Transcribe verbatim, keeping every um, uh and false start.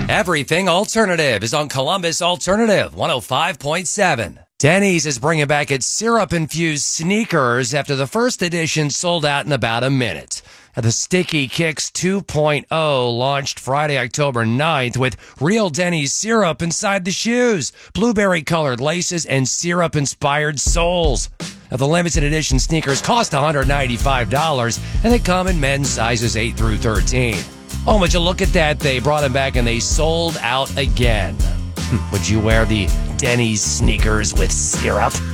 Everything Alternative is on Columbus Alternative one oh five point seven. Denny's is bringing back its syrup-infused sneakers after the first edition sold out in about a minute. The Sticky Kicks two point oh launched Friday, October ninth with real Denny's syrup inside the shoes, blueberry-colored laces, and syrup-inspired soles. Now, the limited edition sneakers cost one hundred ninety-five dollars, and they come in men's sizes eight through thirteen. Oh, would you look at that? They brought them back and they sold out again. Would you wear the Denny's sneakers with syrup?